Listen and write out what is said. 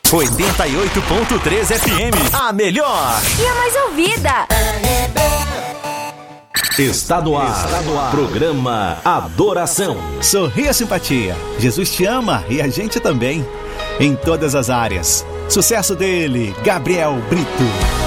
88.3 FM, a melhor e a mais ouvida. Está no ar. Programa Adoração. Sorria, simpatia. Jesus te ama e a gente também. Em todas as áreas. Sucesso dele, Gabriel Brito.